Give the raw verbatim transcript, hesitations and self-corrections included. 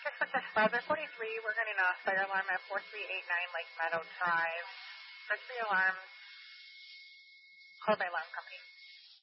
six one six, Browser forty-three, we're getting a fire alarm at four three eight nine Lake Meadow Drive. First three alarms, called by alarm company.